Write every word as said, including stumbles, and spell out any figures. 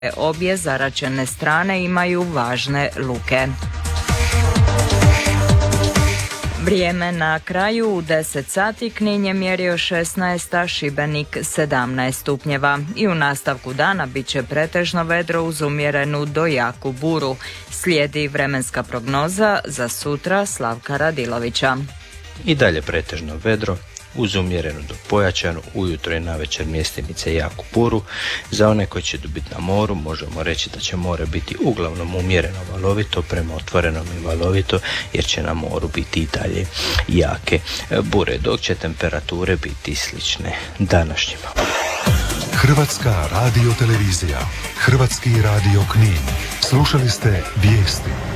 Obje zaraćene strane imaju važne luke. Vrijeme na kraju u deset sati Knin je mjerio šesnaest, a Šibenik sedamnaest stupnjeva. I u nastavku dana bit će pretežno vedro uz umjerenu do jaku buru. Slijedi vremenska prognoza za sutra Slavka Radilovića. I dalje pretežno vedro uz umjerenu do pojačanu, ujutro i navečer mjestimice jaku buru. Za one koji će biti na moru možemo reći da će more biti uglavnom umjereno valovito prema otvorenom i valovito, jer će na moru biti i dalje jake bure, dok će temperature biti slične današnjima. Hrvatska radiotelevizija, Hrvatski radio Knin. Slušali ste vijesti.